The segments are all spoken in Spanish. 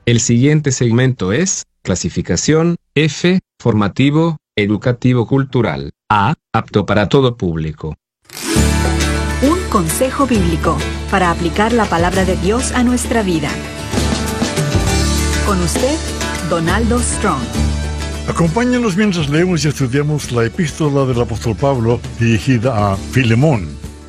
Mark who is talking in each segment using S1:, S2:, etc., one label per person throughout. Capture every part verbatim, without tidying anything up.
S1: El siguiente segmento es clasificación F, formativo, educativo cultural. A, apto para todo público.
S2: Un consejo bíblico para aplicar la palabra de Dios a nuestra vida. Con usted, Donaldo Strong.
S3: Acompáñanos mientras leemos y estudiamos la epístola del apóstol Pablo dirigida a Filemón.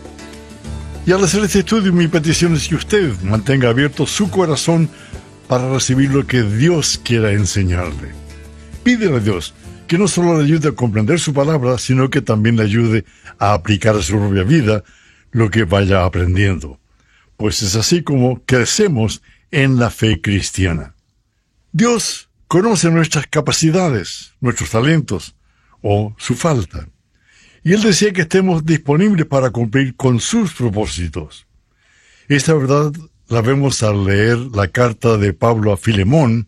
S3: Y al hacer este estudio, mi petición es que usted mantenga abierto su corazón para recibir lo que Dios quiera enseñarle. Pídele a Dios que no solo le ayude a comprender su palabra, sino que también le ayude a aplicar a su propia vida lo que vaya aprendiendo. Pues es así como crecemos en la fe cristiana. Dios conoce nuestras capacidades, nuestros talentos o su falta. Y Él desea que estemos disponibles para cumplir con sus propósitos. Esta verdad la vemos al leer la carta de Pablo a Filemón,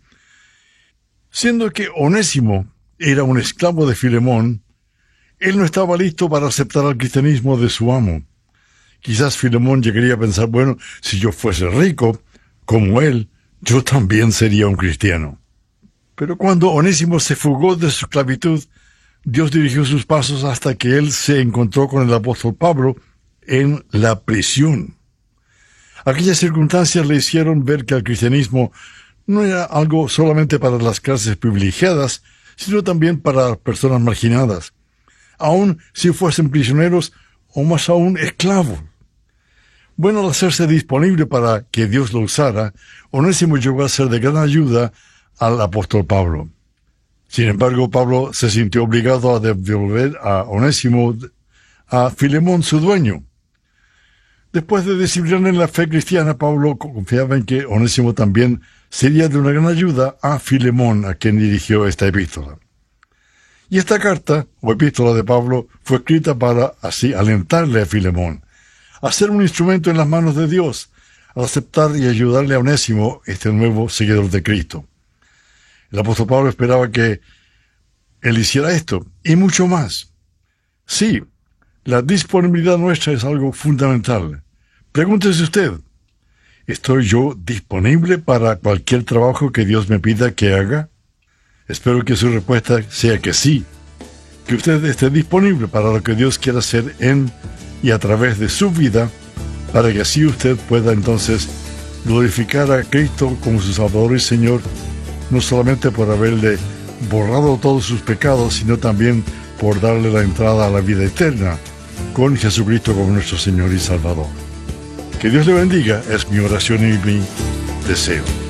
S3: siendo que Onésimo era un esclavo de Filemón. Él no estaba listo para aceptar al cristianismo de su amo. Quizás Filemón llegaría a pensar, bueno, si yo fuese rico, como él, yo también sería un cristiano. Pero cuando Onésimo se fugó de su esclavitud, Dios dirigió sus pasos hasta que él se encontró con el apóstol Pablo en la prisión. Aquellas circunstancias le hicieron ver que el cristianismo no era algo solamente para las clases privilegiadas, sino también para personas marginadas, aun si fuesen prisioneros o más aún esclavos. Bueno, al hacerse disponible para que Dios lo usara, Onésimo llegó a ser de gran ayuda al apóstol Pablo. Sin embargo, Pablo se sintió obligado a devolver a Onésimo a Filemón, su dueño. Después de disciplinar en la fe cristiana, Pablo confiaba en que Onésimo también sería de una gran ayuda a Filemón, a quien dirigió esta epístola. Y esta carta, o epístola de Pablo, fue escrita para así alentarle a Filemón, a ser un instrumento en las manos de Dios, al aceptar y ayudarle a Onésimo, este nuevo seguidor de Cristo. El apóstol Pablo esperaba que él hiciera esto, y mucho más. Sí, la disponibilidad nuestra es algo fundamental. Pregúntese usted, ¿estoy yo disponible para cualquier trabajo que Dios me pida que haga? Espero que su respuesta sea que sí, que usted esté disponible para lo que Dios quiera hacer en y a través de su vida, para que así usted pueda entonces glorificar a Cristo como su Salvador y Señor, no solamente por haberle borrado todos sus pecados, sino también por darle la entrada a la vida eterna, con Jesucristo como nuestro Señor y Salvador. Que Dios le bendiga, es mi oración y mi deseo.